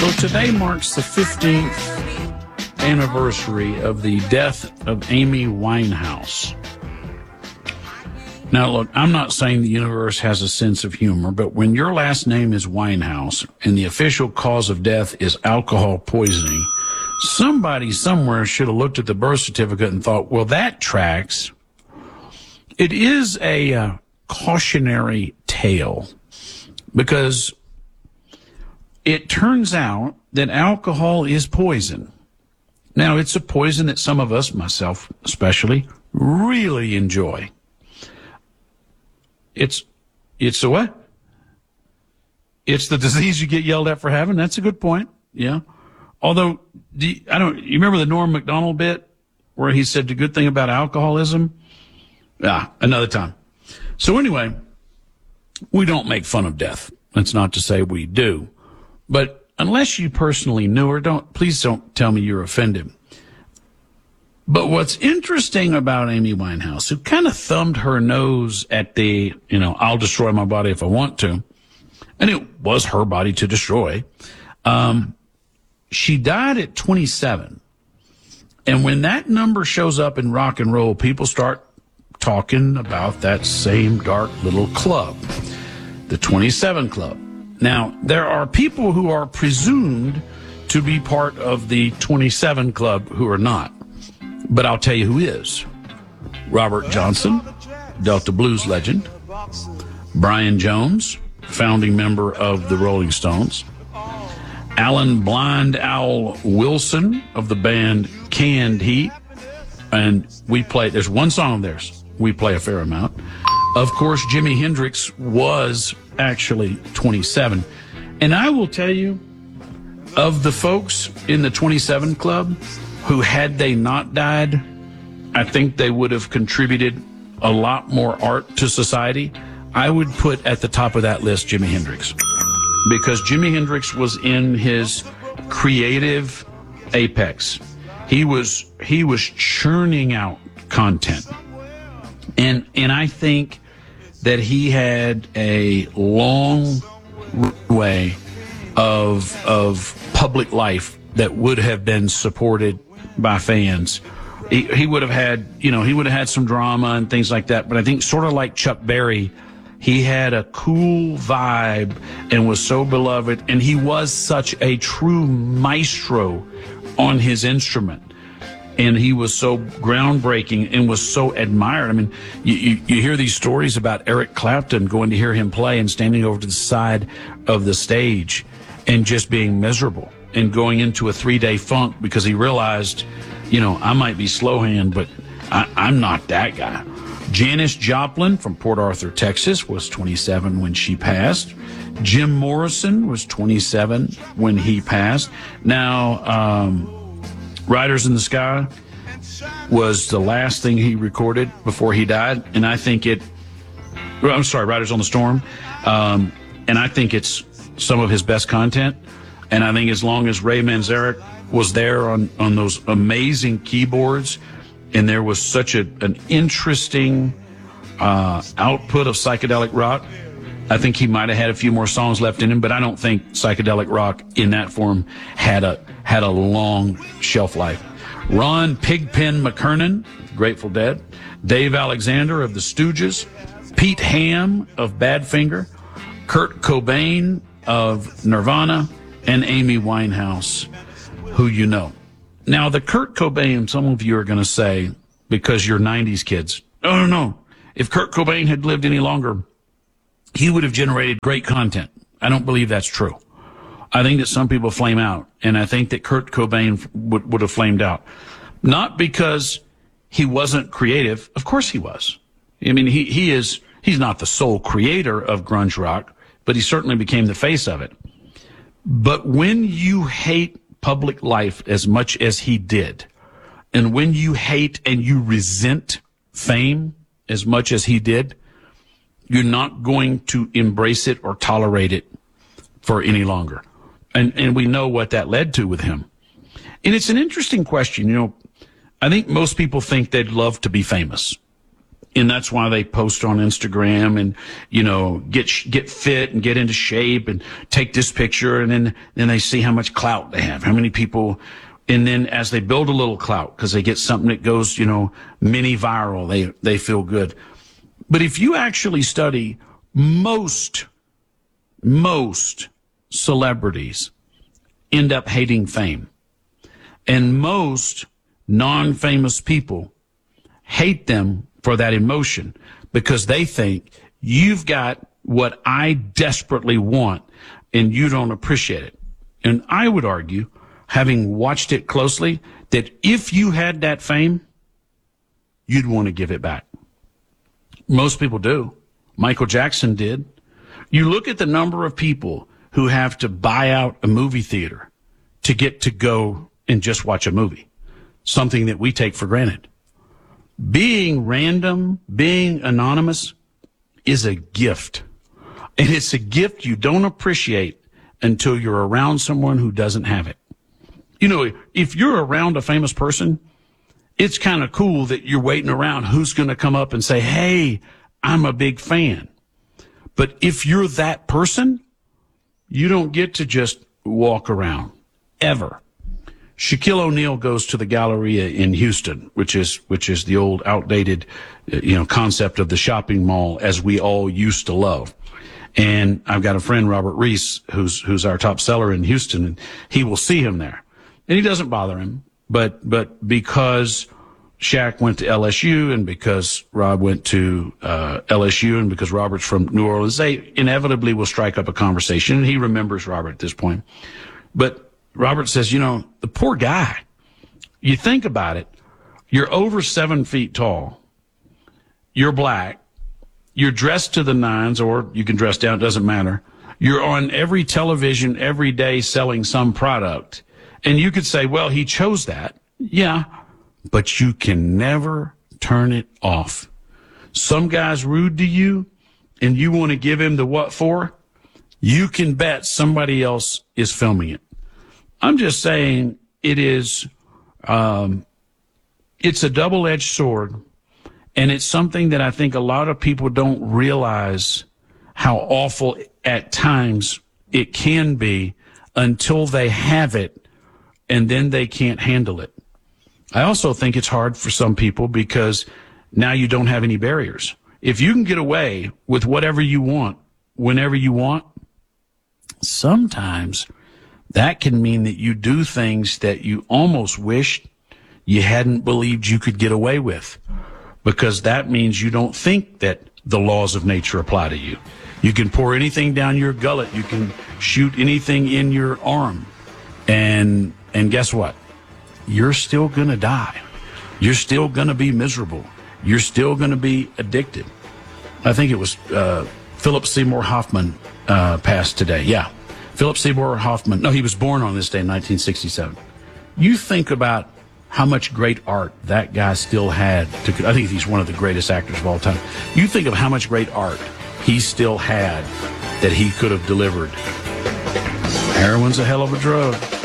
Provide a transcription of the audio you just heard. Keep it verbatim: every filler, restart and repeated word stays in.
So today marks the fifteenth anniversary of the death of Amy Winehouse. Now, look, I'm not saying the universe has a sense of humor, but when your last name is Winehouse and the official cause of death is alcohol poisoning, somebody somewhere should have looked at the birth certificate and thought, well, that tracks. It is a uh, cautionary tale because it turns out that alcohol is poison. Now, it's a poison that some of us, myself especially, really enjoy. It's, it's a what? It's the disease you get yelled at for having. That's a good point. Yeah. Although, do you, I don't, you remember the Norm Macdonald bit where he said the good thing about alcoholism? Ah, another time. So anyway, we don't make fun of death. That's not to say we do. But unless you personally knew her, don't, please don't tell me you're offended. But what's interesting about Amy Winehouse, who kind of thumbed her nose at the, you know, I'll destroy my body if I want to, and it was her body to destroy, um, she died at twenty-seven. And when that number shows up in rock and roll, people start talking about that same dark little club, the twenty-seven Club. Now, there are people who are presumed to be part of the twenty-seven Club who are not. But I'll tell you who is. Robert Johnson, Delta blues legend. Brian Jones, founding member of the Rolling Stones. Alan Blind Owl Wilson of the band Canned Heat. And we play, there's one song of theirs we play a fair amount. Of course, Jimi Hendrix was actually twenty-seven. And I will tell you, of the folks in the twenty-seven Club who, had they not died, I think they would have contributed a lot more art to society. I would put at the top of that list Jimi Hendrix. Because Jimi Hendrix was in his creative apex. He was he was churning out content. And and I think that he had a long way of of public life that would have been supported by fans. He, he would have had, you know, he would have had some drama and things like that. But I think sort of like Chuck Berry, he had a cool vibe and was so beloved. And he was such a true maestro on his instrument. And he was so groundbreaking and was so admired. I mean, you, you, you hear these stories about Eric Clapton going to hear him play and standing over to the side of the stage and just being miserable and going into a three-day funk because he realized, you know, I might be slow hand, but I, I'm not that guy. Janis Joplin from Port Arthur, Texas, was twenty-seven when she passed. Jim Morrison was twenty-seven when he passed. Now, um, Riders in the Sky was the last thing he recorded before he died, and I think it, well, I'm sorry, Riders on the Storm, um, and I think it's some of his best content, and I think as long as Ray Manzarek was there on, on those amazing keyboards, and there was such a, an interesting uh, output of psychedelic rock, I think he might have had a few more songs left in him, but I don't think psychedelic rock in that form had a had a long shelf life. Ron Pigpen McKernan, Grateful Dead. Dave Alexander of the Stooges. Pete Ham of Badfinger. Kurt Cobain of Nirvana. And Amy Winehouse, who you know. Now, the Kurt Cobain, some of you are going to say, because you're nineties kids, oh, no, no. If Kurt Cobain had lived any longer, he would have generated great content. I don't believe that's true. I think that some people flame out, and I think that Kurt Cobain would, would have flamed out. Not because he wasn't creative. Of course he was. I mean, he, he is, he's not the sole creator of grunge rock, but he certainly became the face of it. But when you hate public life as much as he did, and when you hate and you resent fame as much as he did, you're not going to embrace it or tolerate it for any longer. And and we know what that led to with him. And it's an interesting question. You know, I think most people think they'd love to be famous. And that's why they post on Instagram and, you know, get, get fit and get into shape and take this picture. And then, then they see how much clout they have, how many people. And then as they build a little clout, because they get something that goes, you know, mini viral, they, they feel good. But if you actually study most, most celebrities end up hating fame. And most non-famous people hate them for that emotion because they think you've got what I desperately want and you don't appreciate it. And I would argue, having watched it closely, that if you had that fame, you'd want to give it back. Most people do. Michael Jackson did. You look at the number of people who have to buy out a movie theater to get to go and just watch a movie, something that we take for granted. Being random, being anonymous is a gift. And it's a gift you don't appreciate until you're around someone who doesn't have it. You know, if you're around a famous person, it's kind of cool that you're waiting around who's going to come up and say, hey, I'm a big fan. But if you're that person, you don't get to just walk around, ever. Shaquille O'Neal goes to the Galleria in Houston, which is which is the old outdated, you know, concept of the shopping mall as we all used to love. And I've got a friend, Robert Reese, who's who's our top seller in Houston, and he will see him there. And he doesn't bother him, but but because Shaq went to L S U and because Rob went to uh, L S U and because Robert's from New Orleans, they inevitably will strike up a conversation. And he remembers Robert at this point. But Robert says, you know, the poor guy, you think about it, you're over seven feet tall, you're black, you're dressed to the nines, or you can dress down, it doesn't matter. You're on every television every day selling some product. And you could say, well, he chose that. Yeah, but you can never turn it off. Some guy's rude to you and you want to give him the what for? You can bet somebody else is filming it. I'm just saying it is, um, it's a double-edged sword, and it's something that I think a lot of people don't realize how awful at times it can be until they have it, and then they can't handle it. I also think it's hard for some people because now you don't have any barriers. If you can get away with whatever you want, whenever you want, sometimes that can mean that you do things that you almost wished you hadn't believed you could get away with, because that means you don't think that the laws of nature apply to you. You can pour anything down your gullet. You can shoot anything in your arm. And, and guess what? You're still going to die. You're still going to be miserable. You're still going to be addicted. I think it was uh, Philip Seymour Hoffman uh, passed today. Yeah. Philip Seymour Hoffman. No, he was born on this day in nineteen sixty-seven. You think about how much great art that guy still had. To, I think he's one of the greatest actors of all time. You think of how much great art he still had that he could have delivered. Heroin's a hell of a drug.